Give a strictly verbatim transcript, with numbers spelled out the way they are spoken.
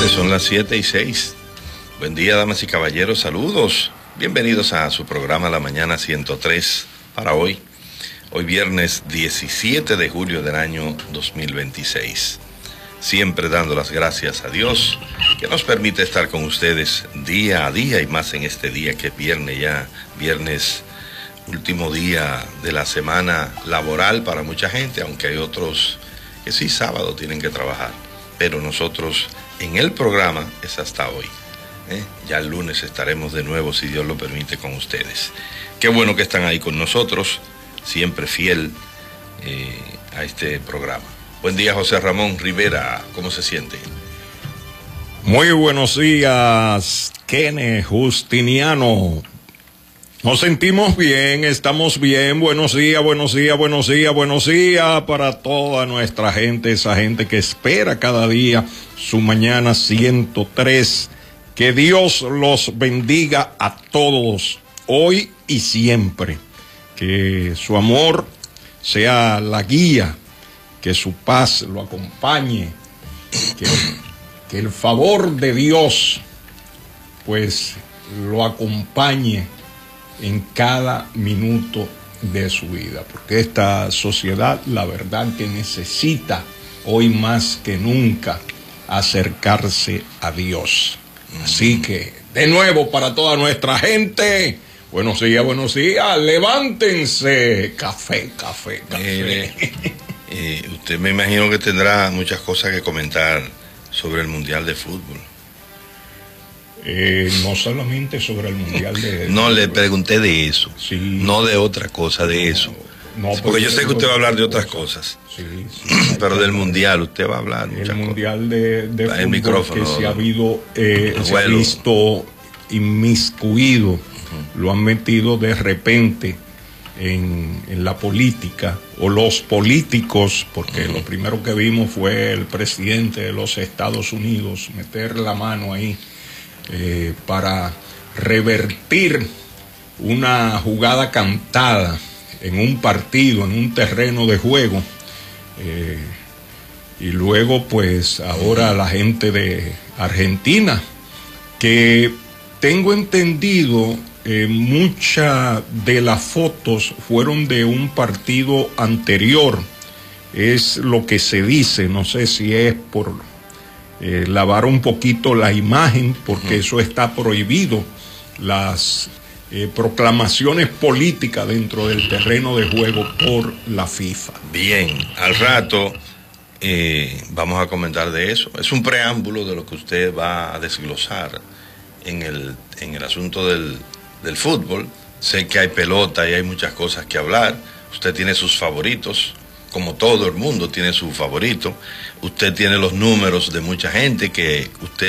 siete, son las siete y seis. Buen día, damas y caballeros, saludos. Bienvenidos a su programa La Mañana ciento tres para hoy. Hoy viernes diecisiete de julio del año dos mil veintiséis. Siempre dando las gracias a Dios que nos permite estar con ustedes día a día y más en este día que es viernes ya, viernes último día de la semana laboral para mucha gente, aunque hay otros que sí sábado tienen que trabajar, pero nosotros en el programa es hasta hoy. ¿eh? Ya el lunes estaremos de nuevo, si Dios lo permite, con ustedes. Qué bueno que están ahí con nosotros, siempre fiel eh, a este programa. Buen día, José Ramón Rivera, ¿cómo se siente? Muy buenos días, Kenneth Justiniano. Nos sentimos bien, estamos bien. Buenos días, buenos días, buenos días, buenos días para toda nuestra gente, esa gente que espera cada día su mañana ciento tres. Que Dios los bendiga a todos, hoy y siempre. Que su amor sea la guía, que su paz lo acompañe, que, que el favor de Dios pues lo acompañe en cada minuto de su vida, porque esta sociedad, la verdad, que necesita hoy más que nunca acercarse a Dios. Así que, de nuevo, para toda nuestra gente, buenos días, buenos días, levántense, café, café, café. Eh, eh, usted me imagino que tendrá muchas cosas que comentar sobre el Mundial de Fútbol. Eh, no solamente sobre el Mundial de... No, le pregunté de eso, sí, no de otra cosa, de no, eso. No, porque, porque yo sé que usted va a hablar de otras cosas, sí, sí, pero del Mundial usted va a hablar. El Mundial de, de fútbol micrófono, que se ha, habido, eh, se ha visto inmiscuido, uh-huh. Lo han metido de repente en, en la política, o los políticos, porque uh-huh. Lo primero que vimos fue el presidente de los Estados Unidos meter la mano ahí. Eh, para revertir una jugada cantada en un partido, en un terreno de juego, eh, y luego pues ahora la gente de Argentina, que tengo entendido eh, muchas de las fotos fueron de un partido anterior, es lo que se dice, no sé si es por Eh, lavar un poquito la imagen, porque uh-huh. Eso está prohibido, las eh, proclamaciones políticas dentro del terreno de juego por la FIFA. Bien, al rato eh, vamos a comentar de eso. Es un preámbulo de lo que usted va a desglosar en el, en el asunto del, del fútbol. Sé que hay pelota y hay muchas cosas que hablar. Usted tiene sus favoritos, como todo el mundo tiene su favorito. Usted tiene los números de mucha gente que usted